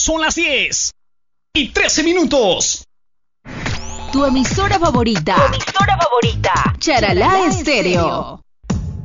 Son las 10:13. Tu emisora favorita. Tu emisora favorita. Charalá Estéreo.